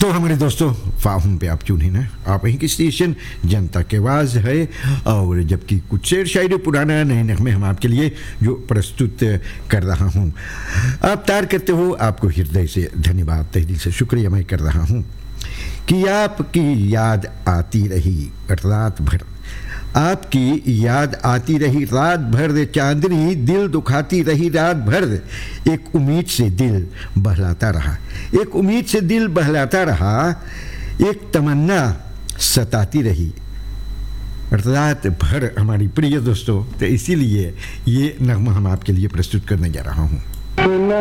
तो हमारे दोस्तों फाहम पे आप ट्यून है ना, आप वहीं की स्टेशन जनता की आवाज़ है। और जबकि कुछ शेर शायरी पुराना नए नगमे हम आपके लिए जो प्रस्तुत कर रहा हूँ, आप तार करते हो, आपको हृदय से धन्यवाद, तहे दिल से शुक्रिया मैं कर रहा हूँ कि आपकी याद आती रही रात भर, आपकी याद आती रही रात भर, चांदनी दिल दुखाती रही रात भर, एक उम्मीद से दिल बहलाता रहा, एक उम्मीद से दिल बहलाता रहा, एक तमन्ना सताती रही रात भर। हमारी प्रिय दोस्तों, तो इसीलिए ये नगमा हम आपके लिए प्रस्तुत करने जा रहा हूँ।